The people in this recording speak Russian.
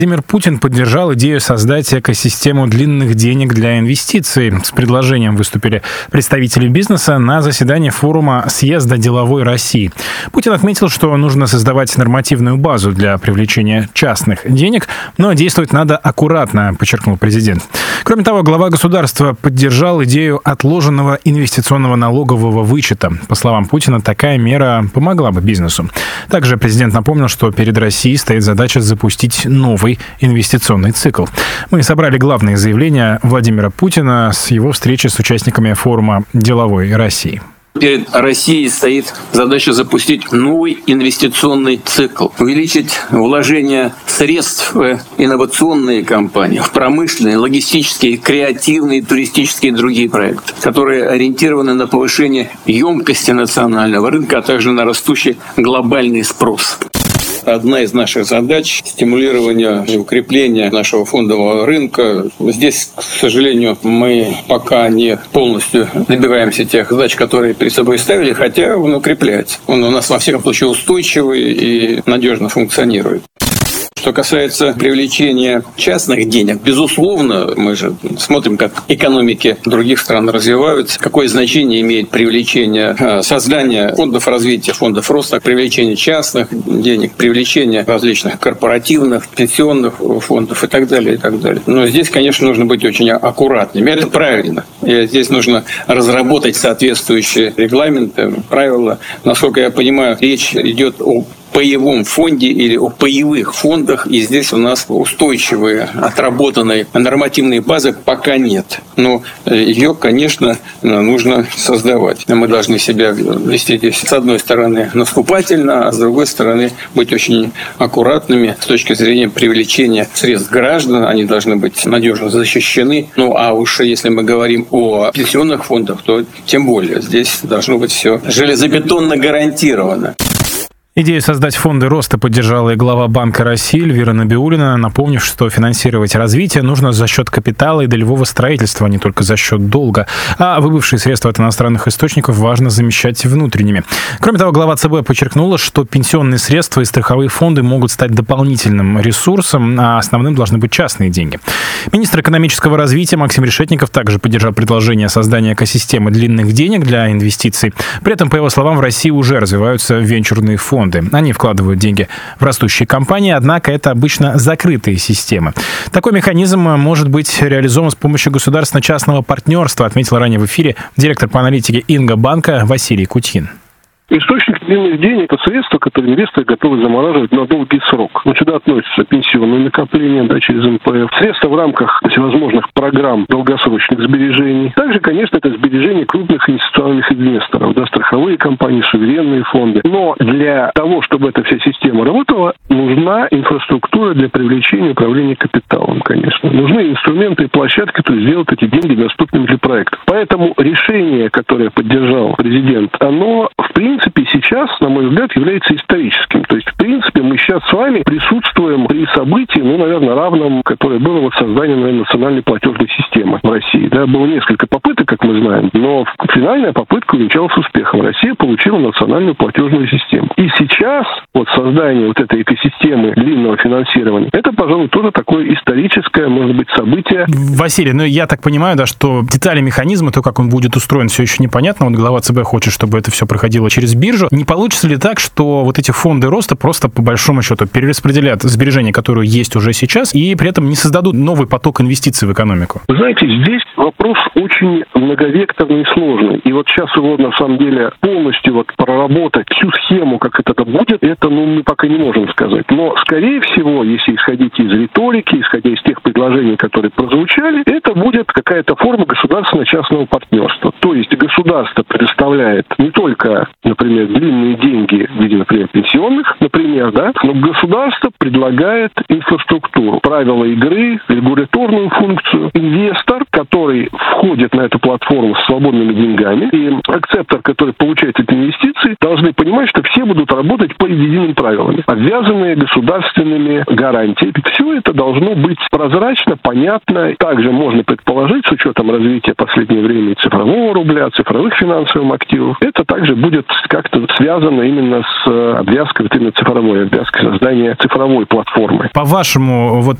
Владимир Путин поддержал идею создать экосистему длинных денег для инвестиций. С предложением выступили представители бизнеса на заседании форума Съезда деловой России. Путин отметил, что нужно создавать нормативную базу для привлечения частных денег, но действовать надо аккуратно, подчеркнул президент. Кроме того, глава государства поддержал идею отложенного инвестиционного налогового вычета. По словам Путина, такая мера помогла бы бизнесу. Также президент напомнил, что перед Россией стоит задача запустить новый инвестиционный цикл. Мы собрали главные заявления Владимира Путина с его встречи с участниками форума деловой России. Перед Россией стоит задача запустить новый инвестиционный цикл, увеличить вложения средств в инновационные компании, в промышленные, логистические, креативные, туристические и другие проекты, которые ориентированы на повышение емкости национального рынка, а также на растущий глобальный спрос. Одна из наших задач – стимулирование и укрепление нашего фондового рынка. Здесь, к сожалению, мы пока не полностью добиваемся тех задач, которые перед собой ставили, хотя он укрепляется. Он у нас, во всяком случае, устойчивый и надежно функционирует. Что касается привлечения частных денег, безусловно, мы же смотрим, как экономики других стран развиваются, какое значение имеет привлечение, создание фондов развития, фондов роста, привлечение частных денег, привлечение различных корпоративных, пенсионных фондов и так далее, и так далее. Но здесь, конечно, нужно быть очень аккуратным. Это правильно. И здесь нужно разработать соответствующие регламенты, правила. Насколько я понимаю, речь идет о паевом фонде или о паевых фондах, и здесь у нас устойчивые, отработанные нормативные базы пока нет. Но ее, конечно, нужно создавать. Мы должны себя вести здесь, с одной стороны, наступательно, а с другой стороны, быть очень аккуратными с точки зрения привлечения средств граждан. Они должны быть надежно защищены. Ну, а уж если мы говорим о пенсионных фондах, то тем более здесь должно быть все железобетонно гарантировано. Идею создать фонды роста поддержала и глава Банка России Эльвира Набиуллина, напомнив, что финансировать развитие нужно за счет капитала и долевого строительства, а не только за счет долга. А выбывшие средства от иностранных источников важно замещать внутренними. Кроме того, глава ЦБ подчеркнула, что пенсионные средства и страховые фонды могут стать дополнительным ресурсом, а основным должны быть частные деньги. Министр экономического развития Максим Решетников также поддержал предложение создания экосистемы длинных денег для инвестиций. При этом, по его словам, в России уже развиваются венчурные фонды. Они вкладывают деньги в растущие компании, однако это обычно закрытые системы. Такой механизм может быть реализован с помощью государственно-частного партнерства, отметил ранее в эфире директор по аналитике Инга-банка Василий Кутьин. Источник длинных денег – это средства, которые инвесторы готовы замораживать на долгий срок. Сюда относятся пенсионные накопления через НПФ, средства в рамках всевозможных программ долгосрочных сбережений. Также, конечно, это сбережения крупных инвестиционных инвесторов, страховые компании, суверенные фонды. Но для того, чтобы эта вся система работала, нужна инфраструктура для привлечения и управления капиталом, конечно. Нужны инструменты и площадки, которые сделают эти деньги доступными для проектов. Поэтому решение, которое поддержал президент, оно, в принципе, сейчас, на мой взгляд, является историческим. То есть, в принципе, мы сейчас с вами присутствуем при событии, наверное, равном, которое было созданием национальной платежной системы в России. Да, было несколько попыток, как мы знаем, но финальная попытка увенчалась успехом. Россия получила национальную платежную систему. И сейчас создание этой экосистемы длинного финансирования, это, пожалуй, тоже такое историческое, может быть, событие. Василий, я так понимаю, что детали механизма, то, как он будет устроен, все еще непонятно. Глава ЦБ хочет, чтобы это все проходило через биржу. Не получится ли так, что эти фонды роста просто по большому счету перераспределят сбережения, которые есть уже сейчас, и при этом не создадут новый поток инвестиций в экономику? Вы знаете, здесь вопрос очень многовекторный и сложный. И сейчас его, на самом деле, полностью проработать всю схему, как это будет, это мы пока не можем сказать. Но, скорее всего, если исходить из риторики, исходя из тех предложений, которые прозвучали, это будет какая-то форма государственно-частного партнерства. То есть государство предоставляет не только, например, длинные деньги в виде, например, пенсионных, но государство предлагает инфраструктуру, правила игры, регуляторную функцию. Инвестор, который входит на эту платформу с свободными деньгами, и акцептор, который получает эти инвестиции, должны понимать, что все будут работать по единым правилам, обвязанные государственными гарантиями. Все это должно быть прозрачно, понятно. Также можно предположить, с учетом развития в последнее время цифрового рубля, цифровых финансовых активов, это также будет как-то связано именно с обвязкой, вот именно цифровой обвязкой, создание цифровой платформы. По-вашему, вот